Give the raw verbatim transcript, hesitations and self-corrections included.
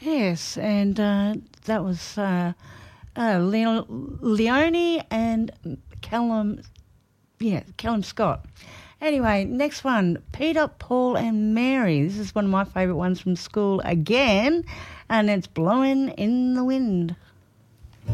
Yes, and uh, that was uh, uh, Leo- Leone and Callum, yeah, Callum Scott. Anyway, next one, Peter, Paul and Mary. This is one of my favourite ones from school again, and it's Blowing in the Wind.